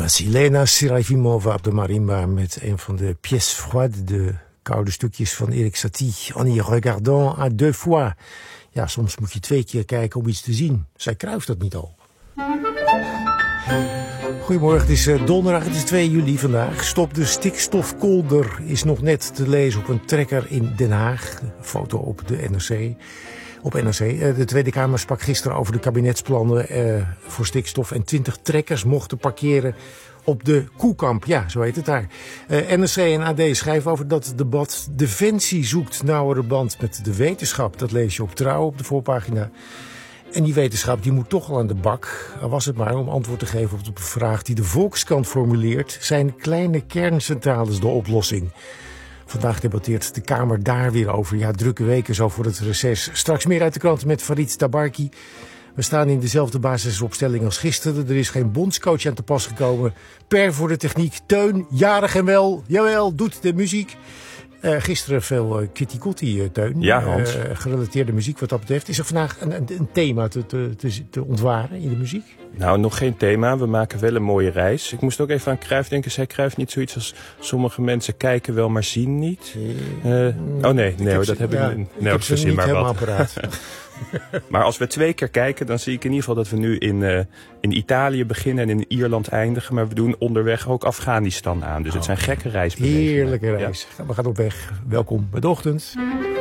Vasilena Serafimova op de marimba met een van de pièces froides, de koude stukjes van Erik Satie. En y regardant à deux fois. Ja, soms moet je 2 keer kijken om iets te zien. Zij Cruijff dat niet al. Goedemorgen, het is donderdag, het is 2 juli vandaag. Stop de stikstofkolder is nog net te lezen op een trekker in Den Haag. Een foto op de NRC. De Tweede Kamer sprak gisteren over de kabinetsplannen voor stikstof. En 20 trekkers mochten parkeren op de Koekamp. Ja, zo heet het daar. NRC en AD schrijven over dat debat. Defensie zoekt nauwere band met de wetenschap. Dat lees je op Trouw op de voorpagina. En die wetenschap die moet toch al aan de bak. Al was het maar om antwoord te geven op de vraag die de Volkskrant formuleert. Zijn kleine kerncentrales de oplossing? Vandaag debatteert de Kamer daar weer over. Ja, drukke weken zo voor het reces. Straks meer uit de krant met Farid Tabarki. We staan in dezelfde basisopstelling als gisteren. Er is geen bondscoach aan te pas gekomen. Per voor de techniek. Teun, jarig en wel. Jawel, doet de muziek. Gisteren veel Kitty Kotti, Teun. Ja, Hans. Gerelateerde muziek wat dat betreft. Is er vandaag een thema te ontwaren in de muziek? Nou, nog geen thema. We maken wel een mooie reis. Ik moest ook even aan Cruijff denken. Zei Cruijff niet zoiets als sommige mensen kijken wel, maar zien niet? Dat heb ik niet verzin maar wat. Maar als we 2 keer kijken, dan zie ik in ieder geval dat we nu in Italië beginnen en in Ierland eindigen. Maar we doen onderweg ook Afghanistan aan. Dus het zijn gekke reisbewegingen. Heerlijke reis. Ja. We gaan op weg. Welkom bij de ochtend.